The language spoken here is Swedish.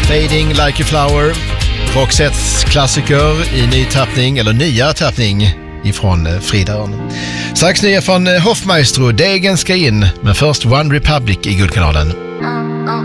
Fading Like a Flower. Roxettes klassiker i ny tappning, eller nya tappning ifrån Frida Örn. Strax nya från Hoffmaestro, Degen ska in, men först One Republic i Guldkanalen.